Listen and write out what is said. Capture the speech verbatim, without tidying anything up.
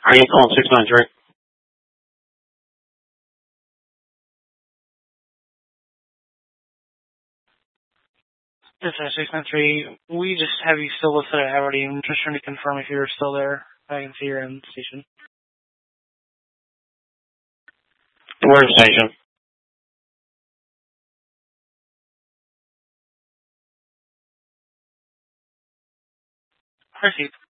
Are you calling six nine three? This is six nine three. We just have you still listed at Aberdeen. I'm just trying to confirm if you're still there. I can see you're in the station. Where's the station? Proceed.